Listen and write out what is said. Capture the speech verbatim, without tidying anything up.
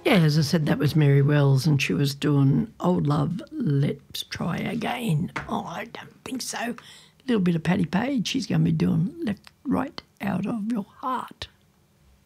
Yeah, as I said, that was Mary Wells, and she was doing Old Love, Let's Try Again. Oh, I don't think so. A little bit of Patty Page. She's going to be doing Left, Right, Out of Your Heart.